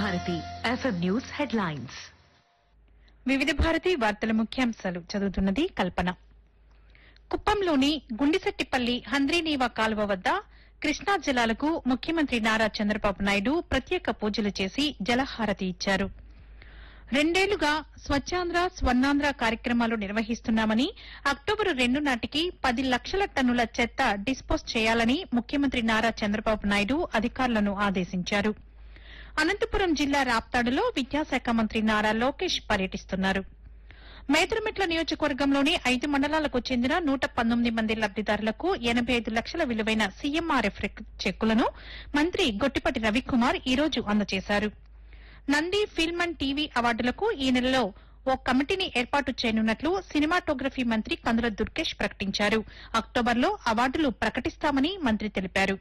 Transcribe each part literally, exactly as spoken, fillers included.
Bharati FM news headlines. వివిధ భారతి వార్తల ముఖ్యాంశాలు చదువుతున్నది కల్పన. కుప్పంలోని గుండిశెట్టిపల్లి హంద్రీనీవా కాలువ వద్ద కృష్ణా జలాలకు ముఖ్యమంత్రి నారా చంద్రబాబు నాయుడు ప్రత్యేక పూజలు చేసి జలహారతి ఇచ్చారు. రెండేళ్లుగా స్వచ్ఛాంధ్ర స్వర్ణాంధ్ర కార్యక్రమాలు నిర్వహిస్తున్నామని, అక్టోబరు రెండు నాటికి పది లక్షల టన్నుల చెత్త డిస్పోజ్ చేయాలని ముఖ్యమంత్రి నారా చంద్రబాబు నాయుడు అధికారులను ఆదేశించారు. అనంతపురం జిల్లా రాప్తాడులో విద్యాశాఖ మంత్రి నారా లోకేష్ పర్యటిస్తున్నారు. మేదరమెట్ల నియోజకవర్గంలోని ఐదు మండలాలకు చెందిన నూట పంతొమ్మిది మంది లబ్దిదారులకు ఎనబై ఐదు లక్షల విలువైన సీఎంఆర్ఎఫ్ చెక్కులను మంత్రి గొట్టిపాటి రవికుమార్ ఈ రోజు అందజేశారు. నంది ఫిల్మ్ అండ్ టీవీ అవార్డులకు ఈ నెలలో ఓ కమిటీని ఏర్పాటు చేయనున్నట్లు సినిమాటోగ్రఫీ మంత్రి కందుల దుర్గేష్ ప్రకటించారు. అక్టోబర్లో అవార్డులు ప్రకటిస్తామని మంత్రి తెలిపారు.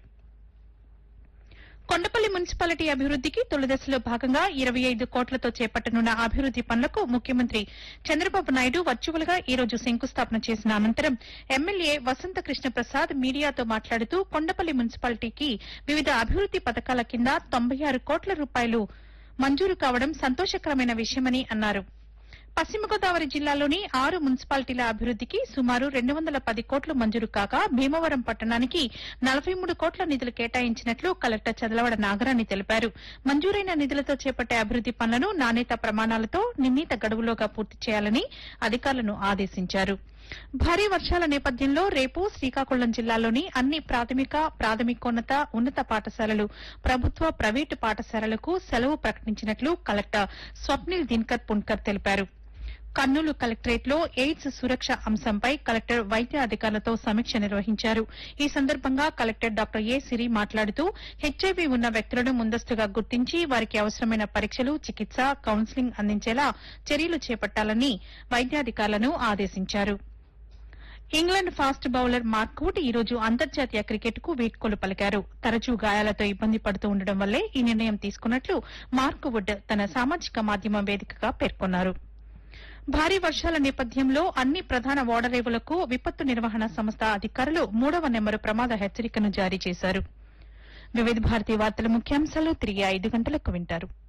కొండపల్లి మున్సిపాలిటీ అభివృద్దికి తొలిదశలో భాగంగా ఇరవై ఐదు కోట్లతో చేపట్టనున్న అభివృద్ది పనులకు ముఖ్యమంత్రి చంద్రబాబు నాయుడు వర్చువల్ గా ఈ రోజు శంకుస్థాపన చేసిన అనంతరం ఎమ్మెల్యే వసంత కృష్ణ ప్రసాద్ మీడియాతో మాట్లాడుతూ కొండపల్లి మున్సిపాలిటీకి వివిధ అభివృద్ది పథకాల కింద తొంభై ఆరు కోట్ల రూపాయలు మంజూరు కావడం సంతోషకరమైన విషయమని అన్నారు. పశ్చిమ గోదావరి జిల్లాలోని ఆరు మున్సిపాలిటీల అభివృద్దికి సుమారు రెండు వందల పది కోట్లు మంజూరు కాగా భీమవరం పట్టణానికి నలభై మూడు కోట్ల నిధులు కేటాయించినట్లు కలెక్టర్ చదలవడ నాగరాణి తెలిపారు. మంజూరైన నిధులతో చేపట్టే అభివృద్ది పనులను నాణ్యత ప్రమాణాలతో నిర్ణీత గడువులోగా పూర్తి చేయాలని అధికారులను ఆదేశించారు. భారీ వర్షాల నేపథ్యంలో రేపు శ్రీకాకుళం జిల్లాలోని అన్ని ప్రాథమిక ప్రాథమికోన్నత ఉన్నత పాఠశాలలు, ప్రభుత్వ ప్రైవేటు పాఠశాలలకు సెలవు ప్రకటించినట్లు కలెక్టర్ స్వప్నిల్ దినకర్ పున్కర్ తెలిపారు. కర్నూలు కలెక్టరేట్లో ఎయిడ్స్ సురక్ష అంశంపై కలెక్టర్ వైద్య అధికారులతో సమీక్ష నిర్వహించారు. ఈ సందర్భంగా కలెక్టర్ డాక్టర్ ఏ సిరి మాట్లాడుతూ హెచ్ఐవీ ఉన్న వ్యక్తులను ముందస్తుగా గుర్తించి వారికి అవసరమైన పరీక్షలు, చికిత్స, కౌన్సిలింగ్ అందించేలా చర్యలు చేపట్టాలని వైద్యాధికారులను ఆదేశించారు. ఇంగ్లాండ్ ఫాస్ట్ బౌలర్ మార్క్వుడ్ ఈ రోజు అంతర్జాతీయ క్రికెట్కు వీడ్కోలు పలికారు. తరచూ గాయాలతో ఇబ్బంది పడుతూ ఉండడం వల్లే ఈ నిర్ణయం తీసుకున్నట్లు మార్క్వుడ్ తన సామాజిక మాధ్యమం వేదికగా పేర్కొన్నారు. భారీ వర్షాల నేపథ్యంలో అన్ని ప్రధాన ఓడరేవులకు విపత్తు నిర్వహణ సంస్థ అధికారులు మూడవ నెంబరు ప్రమాద హెచ్చరికను జారీ చేశారు. వివిధ భారతీ వార్తల ముఖ్యాంశాలు తిరిగి ఐదు గంటలకు వింటారు.